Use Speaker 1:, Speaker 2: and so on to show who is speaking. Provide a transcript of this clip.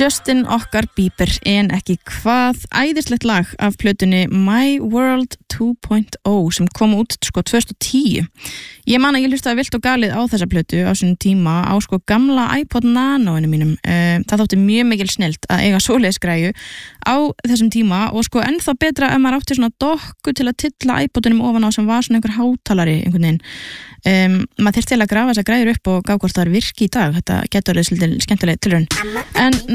Speaker 1: Justin okkar Bieber en ekki hvað, æðislegt lag af plötunni My World 2.0 sem kom út 2010. Ég man að ég hlustaði vilt og galið á þessa plötu á þessum tíma á gamla iPod Nano-inu mínum. Það þótti mjög mikil snillt að eiga svoleiðis græju á þessum tíma og ennþá betra ef maður átti svona dokku til að tylla iPodunum ofan á sem var svona einhver hátalari einhvern veginn. Maður þyrfti til að grafa þessa græjur upp og gá hvort það virki í dag. Þetta getur orðið svolítið skemmtileg tilraun. En